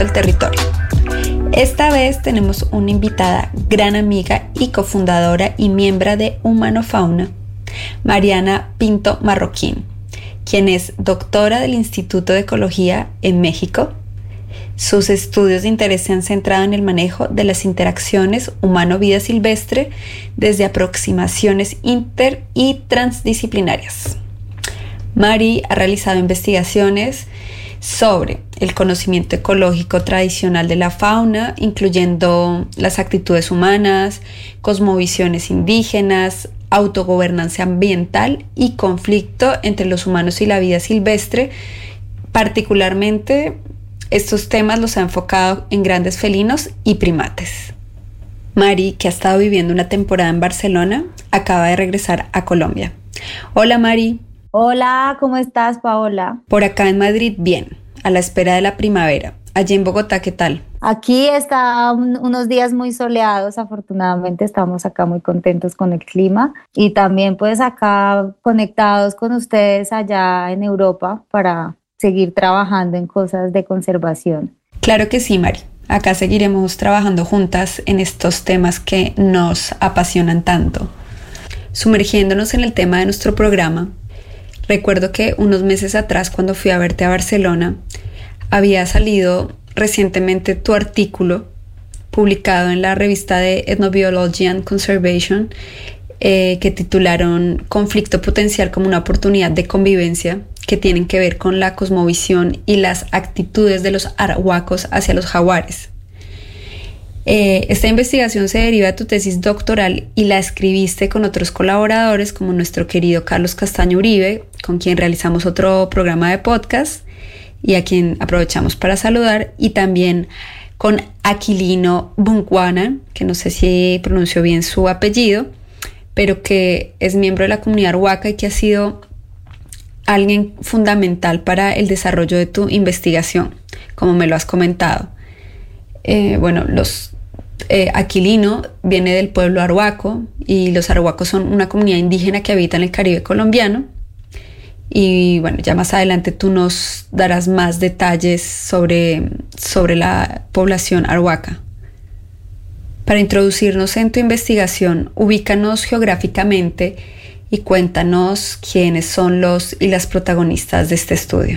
del territorio. Esta vez tenemos una invitada, gran amiga y cofundadora y miembro de Humanofauna, Mariana Pinto Marroquín, quien es doctora del Instituto de Ecología en México. Sus estudios de interés se han centrado en el manejo de las interacciones humano-vida silvestre desde aproximaciones inter- y transdisciplinarias. Mari ha realizado investigaciones sobre el conocimiento ecológico tradicional de la fauna, incluyendo las actitudes humanas, cosmovisiones indígenas, autogobernanza ambiental y conflicto entre los humanos y la vida silvestre. Particularmente, estos temas los ha enfocado en grandes felinos y primates. Mari, que ha estado viviendo una temporada en Barcelona, acaba de regresar a Colombia. Hola, Mari. Hola, ¿cómo estás, Paola? Por acá en Madrid, bien, a la espera de la primavera. Allí en Bogotá, ¿qué tal? Aquí está unos días muy soleados, afortunadamente estamos acá muy contentos con el clima y también pues acá conectados con ustedes allá en Europa para seguir trabajando en cosas de conservación. Claro que sí, Mari. Acá seguiremos trabajando juntas en estos temas que nos apasionan tanto. Sumergiéndonos en el tema de nuestro programa, recuerdo que unos meses atrás, cuando fui a verte a Barcelona, había salido recientemente tu artículo publicado en la revista de Ethnobiology and Conservation que titularon Conflicto potencial como una oportunidad de convivencia, que tienen que ver con la cosmovisión y las actitudes de los arhuacos hacia los jaguares. Esta investigación se deriva de tu tesis doctoral y la escribiste con otros colaboradores como nuestro querido Carlos Castaño Uribe, con quien realizamos otro programa de podcast y a quien aprovechamos para saludar, y también con Aquilino Buncwana, que no sé si pronunció bien su apellido, pero que es miembro de la comunidad arhuaca y que ha sido alguien fundamental para el desarrollo de tu investigación, como me lo has comentado. Aquilino viene del pueblo arhuaco y los arhuacos son una comunidad indígena que habita en el Caribe colombiano. Y bueno, ya más adelante tú nos darás más detalles sobre la población arhuaca. Para introducirnos en tu investigación, ubícanos geográficamente y cuéntanos quiénes son los y las protagonistas de este estudio.